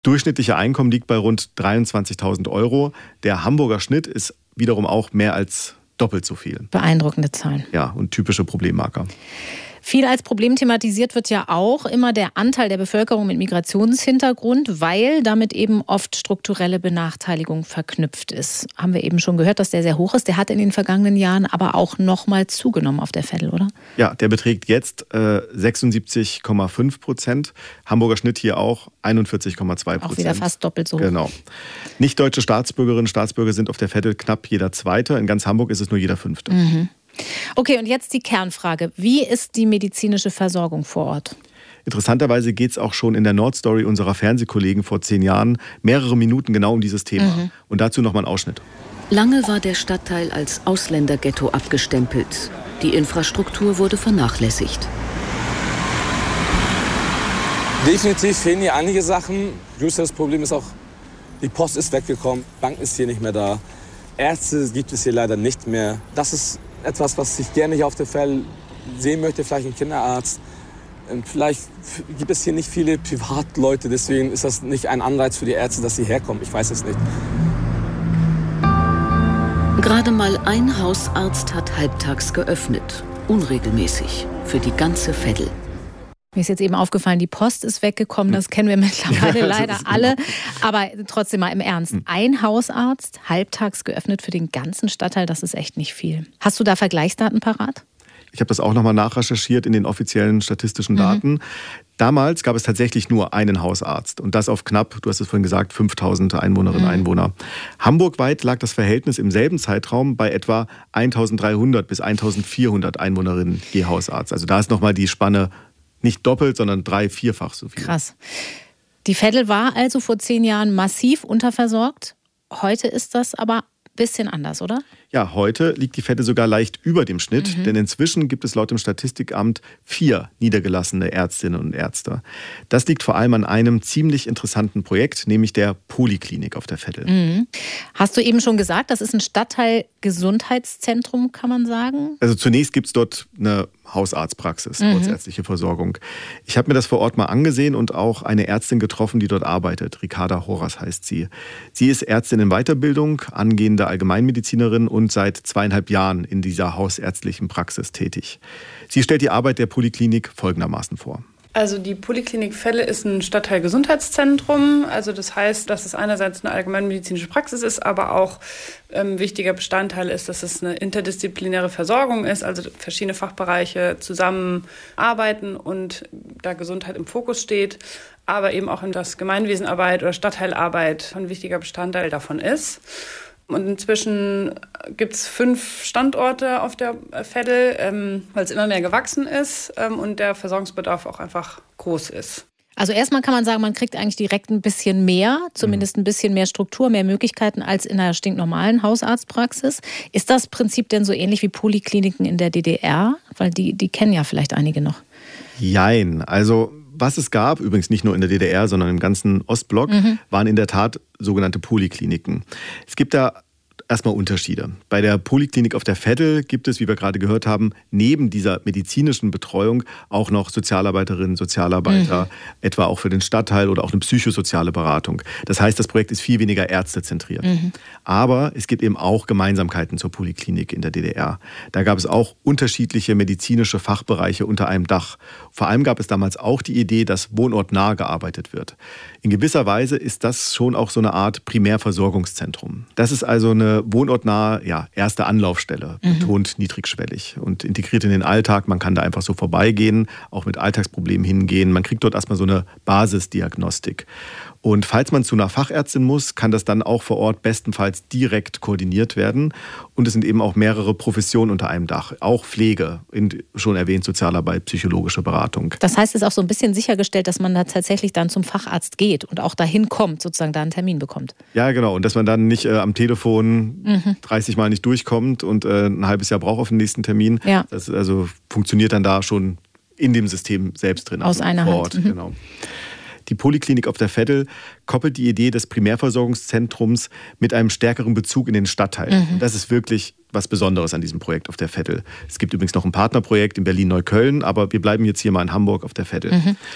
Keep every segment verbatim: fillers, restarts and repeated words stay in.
Durchschnittliche Einkommen liegt bei rund dreiundzwanzigtausend Euro. Der Hamburger Schnitt ist wiederum auch mehr als doppelt so viel. Beeindruckende Zahlen. Ja, und typische Problemmarker. Viel als Problem thematisiert wird ja auch immer der Anteil der Bevölkerung mit Migrationshintergrund, weil damit eben oft strukturelle Benachteiligung verknüpft ist. Haben wir eben schon gehört, dass der sehr hoch ist. Der hat in den vergangenen Jahren aber auch noch mal zugenommen auf der Veddel, oder? Ja, der beträgt jetzt äh, sechsundsiebzig Komma fünf Prozent. Hamburger Schnitt hier auch einundvierzig Komma zwei Prozent. Auch wieder fast doppelt so hoch. Genau. Nicht deutsche Staatsbürgerinnen und Staatsbürger sind auf der Veddel knapp jeder Zweite. In ganz Hamburg ist es nur jeder Fünfte. Mhm. Okay, und jetzt die Kernfrage. Wie ist die medizinische Versorgung vor Ort? Interessanterweise geht es auch schon in der Nordstory unserer Fernsehkollegen vor zehn Jahren mehrere Minuten genau um dieses Thema. Mhm. Und dazu nochmal ein Ausschnitt. Lange war der Stadtteil als Ausländerghetto abgestempelt. Die Infrastruktur wurde vernachlässigt. Definitiv fehlen hier einige Sachen. Größeres Problem ist auch, die Post ist weggekommen, Bank ist hier nicht mehr da. Ärzte gibt es hier leider nicht mehr. Das ist etwas, was ich gerne hier auf der Veddel sehen möchte, vielleicht ein Kinderarzt. Vielleicht gibt es hier nicht viele Privatleute, deswegen ist das nicht ein Anreiz für die Ärzte, dass sie herkommen. Ich weiß es nicht. Gerade mal ein Hausarzt hat halbtags geöffnet. Unregelmäßig. Für die ganze Veddel. Mir ist jetzt eben aufgefallen, die Post ist weggekommen, das kennen wir mittlerweile leider alle. Aber trotzdem mal im Ernst, ein Hausarzt, halbtags geöffnet für den ganzen Stadtteil, das ist echt nicht viel. Hast du da Vergleichsdaten parat? Ich habe das auch nochmal nachrecherchiert in den offiziellen statistischen Daten. Mhm. Damals gab es tatsächlich nur einen Hausarzt und das auf knapp, du hast es vorhin gesagt, fünftausend Einwohnerinnen und mhm. Einwohner. Hamburgweit lag das Verhältnis im selben Zeitraum bei etwa eintausenddreihundert bis eintausendvierhundert Einwohnerinnen je Hausarzt. Also da ist nochmal die Spanne nicht doppelt, sondern drei-, vierfach so viel. Krass. Die Veddel war also vor zehn Jahren massiv unterversorgt. Heute ist das aber ein bisschen anders, oder? Ja, heute liegt die Veddel sogar leicht über dem Schnitt, Mhm. denn inzwischen gibt es laut dem Statistikamt vier niedergelassene Ärztinnen und Ärzte. Das liegt vor allem an einem ziemlich interessanten Projekt, nämlich der Poliklinik auf der Veddel. Mhm. Hast du eben schon gesagt, das ist ein Stadtteil-Gesundheitszentrum, kann man sagen? Also zunächst gibt es dort eine Hausarztpraxis, Mhm. hausärztliche Versorgung. Ich habe mir das vor Ort mal angesehen und auch eine Ärztin getroffen, die dort arbeitet. Ricarda Horas heißt sie. Sie ist Ärztin in Weiterbildung, angehende Allgemeinmedizinerin und seit zweieinhalb Jahren in dieser hausärztlichen Praxis tätig. Sie stellt die Arbeit der Poliklinik folgendermaßen vor. Also die Poliklinik Veddel ist ein Stadtteil-Gesundheitszentrum. Also das heißt, dass es einerseits eine allgemeinmedizinische Praxis ist, aber auch ähm, wichtiger Bestandteil ist, dass es eine interdisziplinäre Versorgung ist, also verschiedene Fachbereiche zusammenarbeiten und da Gesundheit im Fokus steht, aber eben auch in das Gemeinwesenarbeit oder Stadtteilarbeit ein wichtiger Bestandteil davon ist. Und inzwischen gibt es fünf Standorte auf der Veddel, ähm, weil es immer mehr gewachsen ist ähm, und der Versorgungsbedarf auch einfach groß ist. Also erstmal kann man sagen, man kriegt eigentlich direkt ein bisschen mehr, zumindest ein bisschen mehr Struktur, mehr Möglichkeiten als in einer stinknormalen Hausarztpraxis. Ist das Prinzip denn so ähnlich wie Polikliniken in der D D R? Weil die, die kennen ja vielleicht einige noch. Jein, also was es gab, übrigens nicht nur in der D D R, sondern im ganzen Ostblock, mhm. waren in der Tat sogenannte Polikliniken. Es gibt da erstmal Unterschiede. Bei der Poliklinik auf der Veddel gibt es, wie wir gerade gehört haben, neben dieser medizinischen Betreuung auch noch Sozialarbeiterinnen, Sozialarbeiter, mhm. etwa auch für den Stadtteil oder auch eine psychosoziale Beratung. Das heißt, das Projekt ist viel weniger ärztezentriert. Mhm. Aber es gibt eben auch Gemeinsamkeiten zur Poliklinik in der D D R. Da gab es auch unterschiedliche medizinische Fachbereiche unter einem Dach. Vor allem gab es damals auch die Idee, dass wohnortnah gearbeitet wird. In gewisser Weise ist das schon auch so eine Art Primärversorgungszentrum. Das ist also eine wohnortnahe ja, erste Anlaufstelle, mhm. betont niedrigschwellig und integriert in den Alltag. Man kann da einfach so vorbeigehen, auch mit Alltagsproblemen hingehen. Man kriegt dort erstmal so eine Basisdiagnostik. Und falls man zu einer Fachärztin muss, kann das dann auch vor Ort bestenfalls direkt koordiniert werden. Und es sind eben auch mehrere Professionen unter einem Dach. Auch Pflege, schon erwähnt, Sozialarbeit, psychologische Beratung. Das heißt, es ist auch so ein bisschen sichergestellt, dass man da tatsächlich dann zum Facharzt geht und auch dahin kommt, sozusagen da einen Termin bekommt. Ja, genau. Und dass man dann nicht äh, am Telefon mhm. dreißig Mal nicht durchkommt und äh, ein halbes Jahr braucht auf den nächsten Termin. Ja. Das also funktioniert dann da schon in dem System selbst drin. Aus also einer vor Hand. Ort, Mhm. genau. Die Poliklinik auf der Veddel koppelt die Idee des Primärversorgungszentrums mit einem stärkeren Bezug in den Stadtteil. Mhm. Das ist wirklich was Besonderes an diesem Projekt auf der Veddel. Es gibt übrigens noch ein Partnerprojekt in Berlin-Neukölln, aber wir bleiben jetzt hier mal in Hamburg auf der Veddel. Mhm.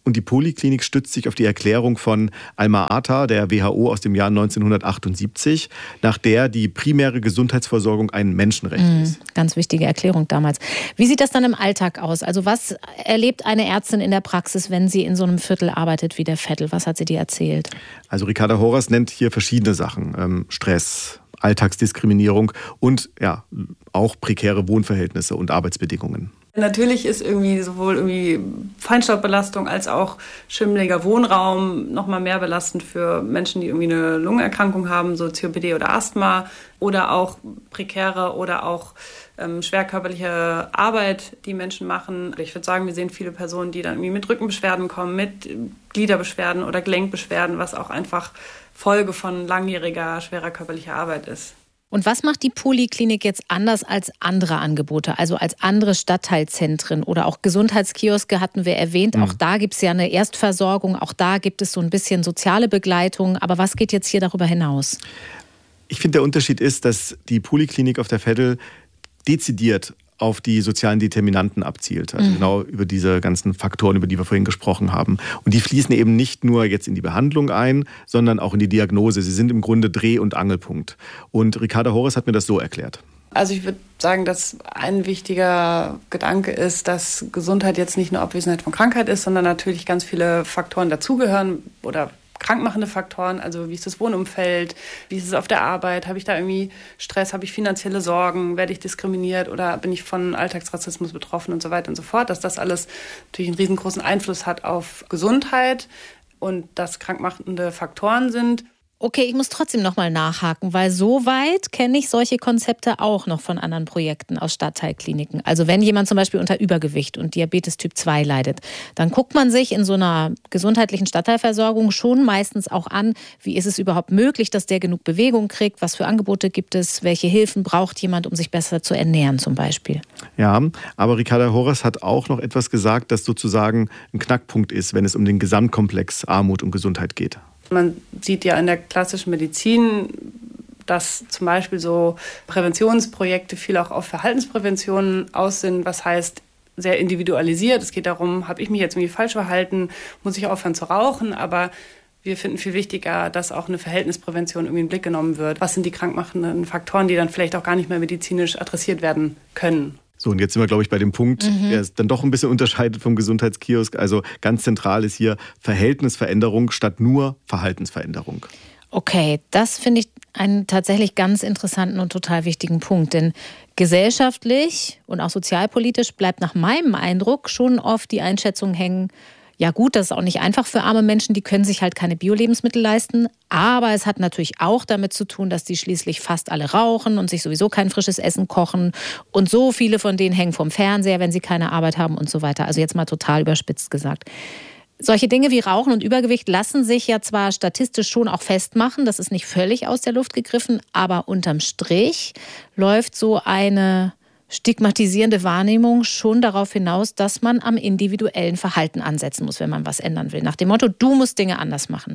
Und die Poliklinik stützt sich auf die Erklärung von Alma-Ata, der W H O aus dem Jahr neunzehnhundertachtundsiebzig, nach der die primäre Gesundheitsversorgung ein Menschenrecht mhm, ist. Ganz wichtige Erklärung damals. Wie sieht das dann im Alltag aus? Also was erlebt eine Ärztin in der Praxis, wenn sie in so einem Viertel arbeitet wie der Veddel? Was hat sie dir erzählt? Also Ricarda Horace nennt hier verschiedene Sachen. Ähm, Stress, Alltagsdiskriminierung und ja, auch prekäre Wohnverhältnisse und Arbeitsbedingungen. Natürlich ist irgendwie sowohl irgendwie Feinstaubbelastung als auch schimmeliger Wohnraum noch mal mehr belastend für Menschen, die irgendwie eine Lungenerkrankung haben, so C O P D oder Asthma, oder auch prekäre oder auch ähm, schwerkörperliche Arbeit, die Menschen machen. Ich würde sagen, wir sehen viele Personen, die dann irgendwie mit Rückenbeschwerden kommen, mit Gliederbeschwerden oder Gelenkbeschwerden, was auch einfach Folge von langjähriger schwerer körperlicher Arbeit ist. Und was macht die Poliklinik jetzt anders als andere Angebote, also als andere Stadtteilzentren oder auch Gesundheitskioske hatten wir erwähnt. Mhm. Auch da gibt es ja eine Erstversorgung, auch da gibt es so ein bisschen soziale Begleitung. Aber was geht jetzt hier darüber hinaus? Ich finde, der Unterschied ist, dass die Poliklinik auf der Veddel dezidiert auf die sozialen Determinanten abzielt. Also mhm. genau über diese ganzen Faktoren, über die wir vorhin gesprochen haben. Und die fließen eben nicht nur jetzt in die Behandlung ein, sondern auch in die Diagnose. Sie sind im Grunde Dreh- und Angelpunkt. Und Ricarda Horace hat mir das so erklärt. Also ich würde sagen, dass ein wichtiger Gedanke ist, dass Gesundheit jetzt nicht nur Abwesenheit von Krankheit ist, sondern natürlich ganz viele Faktoren dazugehören oder krankmachende Faktoren, also wie ist das Wohnumfeld, wie ist es auf der Arbeit, habe ich da irgendwie Stress, habe ich finanzielle Sorgen, werde ich diskriminiert oder bin ich von Alltagsrassismus betroffen und so weiter und so fort, dass das alles natürlich einen riesengroßen Einfluss hat auf Gesundheit und dass krankmachende Faktoren sind. Okay, ich muss trotzdem noch mal nachhaken, weil soweit kenne ich solche Konzepte auch noch von anderen Projekten aus Stadtteilkliniken. Also wenn jemand zum Beispiel unter Übergewicht und Diabetes Typ zwei leidet, dann guckt man sich in so einer gesundheitlichen Stadtteilversorgung schon meistens auch an, wie ist es überhaupt möglich, dass der genug Bewegung kriegt, was für Angebote gibt es, welche Hilfen braucht jemand, um sich besser zu ernähren zum Beispiel. Ja, aber Ricarda Horace hat auch noch etwas gesagt, das sozusagen ein Knackpunkt ist, wenn es um den Gesamtkomplex Armut und Gesundheit geht. Man sieht ja in der klassischen Medizin, dass zum Beispiel so Präventionsprojekte viel auch auf Verhaltensprävention aus sind, was heißt sehr individualisiert. Es geht darum, habe ich mich jetzt irgendwie falsch verhalten, muss ich aufhören zu rauchen, aber wir finden viel wichtiger, dass auch eine Verhältnisprävention irgendwie in den Blick genommen wird. Was sind die krankmachenden Faktoren, die dann vielleicht auch gar nicht mehr medizinisch adressiert werden können? So, und jetzt sind wir, glaube ich, bei dem Punkt, mhm. der es dann doch ein bisschen unterscheidet vom Gesundheitskiosk. Also ganz zentral ist hier Verhältnisveränderung statt nur Verhaltensveränderung. Okay, das finde ich einen tatsächlich ganz interessanten und total wichtigen Punkt. Denn gesellschaftlich und auch sozialpolitisch bleibt nach meinem Eindruck schon oft die Einschätzung hängen, ja gut, das ist auch nicht einfach für arme Menschen, die können sich halt keine Bio-Lebensmittel leisten. Aber es hat natürlich auch damit zu tun, dass die schließlich fast alle rauchen und sich sowieso kein frisches Essen kochen. Und so viele von denen hängen vom Fernseher, wenn sie keine Arbeit haben und so weiter. Also jetzt mal total überspitzt gesagt. Solche Dinge wie Rauchen und Übergewicht lassen sich ja zwar statistisch schon auch festmachen, das ist nicht völlig aus der Luft gegriffen, aber unterm Strich läuft so eine stigmatisierende Wahrnehmung schon darauf hinaus, dass man am individuellen Verhalten ansetzen muss, wenn man was ändern will. Nach dem Motto, du musst Dinge anders machen.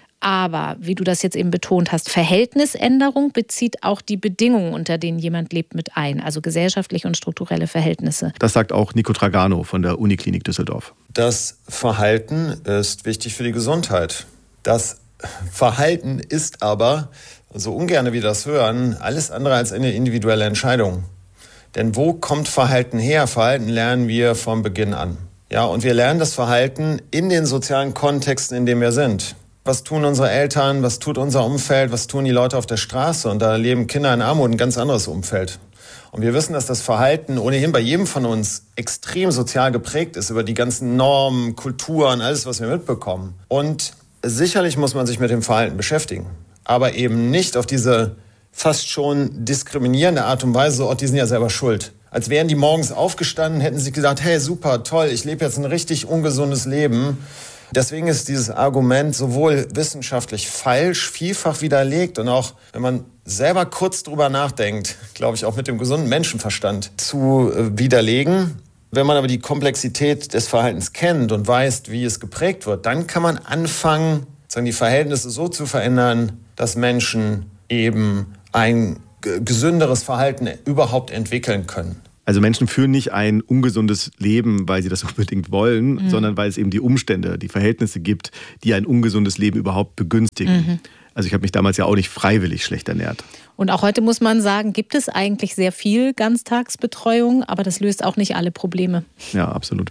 Aber, wie du das jetzt eben betont hast, Verhältnisänderung bezieht auch die Bedingungen, unter denen jemand lebt, mit ein. Also gesellschaftliche und strukturelle Verhältnisse. Das sagt auch Nico Tragano von der Uniklinik Düsseldorf. Das Verhalten ist wichtig für die Gesundheit. Das Verhalten ist aber, so ungern wir das hören, alles andere als eine individuelle Entscheidung. Denn wo kommt Verhalten her? Verhalten lernen wir von Beginn an. Ja, und wir lernen das Verhalten in den sozialen Kontexten, in denen wir sind. Was tun unsere Eltern? Was tut unser Umfeld? Was tun die Leute auf der Straße? Und da leben Kinder in Armut, ein ganz anderes Umfeld. Und wir wissen, dass das Verhalten ohnehin bei jedem von uns extrem sozial geprägt ist über die ganzen Normen, Kulturen, alles, was wir mitbekommen. Und sicherlich muss man sich mit dem Verhalten beschäftigen, aber eben nicht auf diese fast schon diskriminierende Art und Weise, so, oh, die sind ja selber schuld. Als wären die morgens aufgestanden, hätten sie gesagt, hey, super, toll, ich lebe jetzt ein richtig ungesundes Leben. Deswegen ist dieses Argument sowohl wissenschaftlich falsch, vielfach widerlegt und auch, wenn man selber kurz drüber nachdenkt, glaube ich, auch mit dem gesunden Menschenverstand zu äh, widerlegen. Wenn man aber die Komplexität des Verhaltens kennt und weiß, wie es geprägt wird, dann kann man anfangen, sagen, die Verhältnisse so zu verändern, dass Menschen eben ein gesünderes Verhalten überhaupt entwickeln können. Also Menschen führen nicht ein ungesundes Leben, weil sie das unbedingt wollen, mhm. sondern weil es eben die Umstände, die Verhältnisse gibt, die ein ungesundes Leben überhaupt begünstigen. Mhm. Also ich habe mich damals ja auch nicht freiwillig schlecht ernährt. Und auch heute muss man sagen, gibt es eigentlich sehr viel Ganztagsbetreuung, aber das löst auch nicht alle Probleme. Ja, absolut.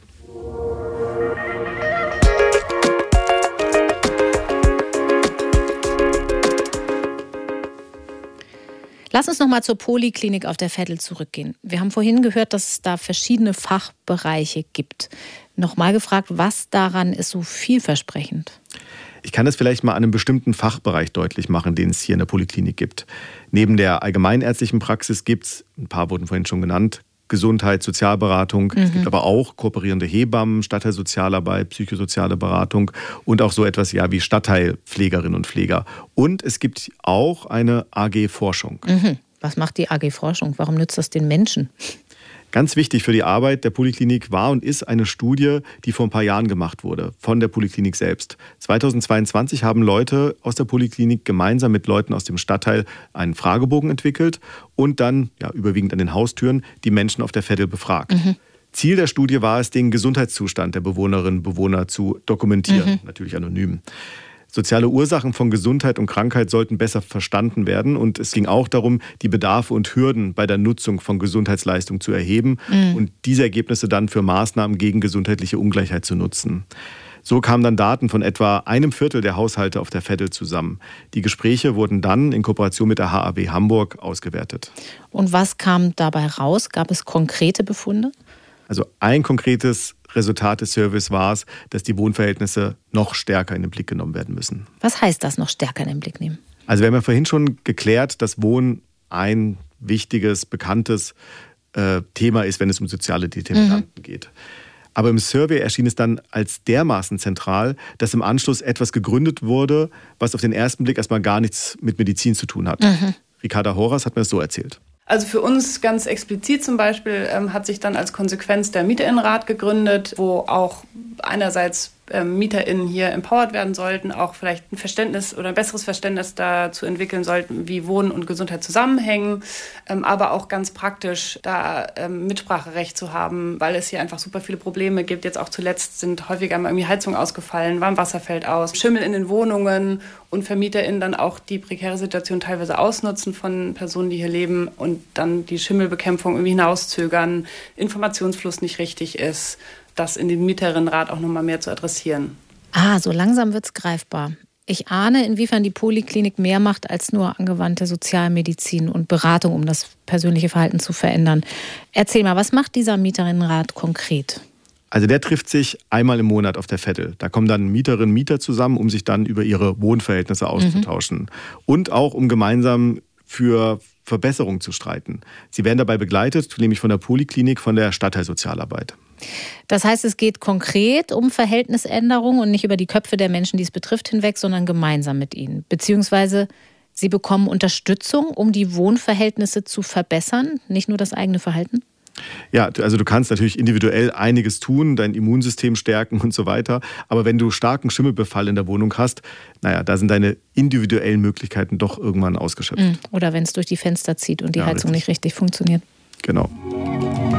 Lass uns noch mal zur Poliklinik auf der Veddel zurückgehen. Wir haben vorhin gehört, dass es da verschiedene Fachbereiche gibt. Nochmal gefragt, was daran ist so vielversprechend? Ich kann das vielleicht mal an einem bestimmten Fachbereich deutlich machen, den es hier in der Poliklinik gibt. Neben der allgemeinärztlichen Praxis gibt es, ein paar wurden vorhin schon genannt, Gesundheit, Sozialberatung. Mhm. Es gibt aber auch kooperierende Hebammen, Stadtteilsozialarbeit, psychosoziale Beratung und auch so etwas ja wie Stadtteilpflegerinnen und Pfleger. Und es gibt auch eine A G-Forschung. Mhm. Was macht die A G-Forschung? Warum nützt das den Menschen? Ganz wichtig für die Arbeit der Poliklinik war und ist eine Studie, die vor ein paar Jahren gemacht wurde, von der Poliklinik selbst. zweitausendzweiundzwanzig haben Leute aus der Poliklinik gemeinsam mit Leuten aus dem Stadtteil einen Fragebogen entwickelt und dann, ja, überwiegend an den Haustüren, die Menschen auf der Veddel befragt. Mhm. Ziel der Studie war es, den Gesundheitszustand der Bewohnerinnen und Bewohner zu dokumentieren, mhm. natürlich anonym. Soziale Ursachen von Gesundheit und Krankheit sollten besser verstanden werden. Und es ging auch darum, die Bedarfe und Hürden bei der Nutzung von Gesundheitsleistungen zu erheben mhm. und diese Ergebnisse dann für Maßnahmen gegen gesundheitliche Ungleichheit zu nutzen. So kamen dann Daten von etwa einem Viertel der Haushalte auf der Veddel zusammen. Die Gespräche wurden dann in Kooperation mit der H A W Hamburg ausgewertet. Und was kam dabei raus? Gab es konkrete Befunde? Also ein konkretes Resultat des Surveys war es, dass die Wohnverhältnisse noch stärker in den Blick genommen werden müssen. Was heißt das, noch stärker in den Blick nehmen? Also wir haben ja vorhin schon geklärt, dass Wohnen ein wichtiges, bekanntes äh, Thema ist, wenn es um soziale Determinanten mhm. geht. Aber im Survey erschien es dann als dermaßen zentral, dass im Anschluss etwas gegründet wurde, was auf den ersten Blick erstmal gar nichts mit Medizin zu tun hat. Mhm. Ricarda Horas hat mir das so erzählt. Also für uns ganz explizit zum Beispiel ähm, hat sich dann als Konsequenz der MieterInnenrat gegründet, wo auch einerseits ähm, MieterInnen hier empowered werden sollten, auch vielleicht ein Verständnis oder ein besseres Verständnis dazu entwickeln sollten, wie Wohnen und Gesundheit zusammenhängen, ähm, aber auch ganz praktisch da ähm, Mitspracherecht zu haben, weil es hier einfach super viele Probleme gibt. Jetzt auch zuletzt sind häufiger mal irgendwie Heizung ausgefallen, Warmwasser fällt aus, Schimmel in den Wohnungen und VermieterInnen dann auch die prekäre Situation teilweise ausnutzen von Personen, die hier leben und dann die Schimmelbekämpfung irgendwie hinauszögern, Informationsfluss nicht richtig ist, das in den Mieterinnenrat auch noch mal mehr zu adressieren. Ah, so langsam wird es greifbar. Ich ahne, inwiefern die Poliklinik mehr macht als nur angewandte Sozialmedizin und Beratung, um das persönliche Verhalten zu verändern. Erzähl mal, was macht dieser Mieterinnenrat konkret? Also der trifft sich einmal im Monat auf der Veddel. Da kommen dann Mieterinnen und Mieter zusammen, um sich dann über ihre Wohnverhältnisse auszutauschen. Mhm. Und auch um gemeinsam für Verbesserungen zu streiten. Sie werden dabei begleitet, nämlich von der Poliklinik, von der Stadtteilsozialarbeit. Das heißt, es geht konkret um Verhältnisänderungen und nicht über die Köpfe der Menschen, die es betrifft, hinweg, sondern gemeinsam mit ihnen. Beziehungsweise sie bekommen Unterstützung, um die Wohnverhältnisse zu verbessern, nicht nur das eigene Verhalten? Ja, also du kannst natürlich individuell einiges tun, dein Immunsystem stärken und so weiter. Aber wenn du starken Schimmelbefall in der Wohnung hast, naja, da sind deine individuellen Möglichkeiten doch irgendwann ausgeschöpft. Oder wenn es durch die Fenster zieht und die ja, Heizung richtig. nicht richtig funktioniert. Genau.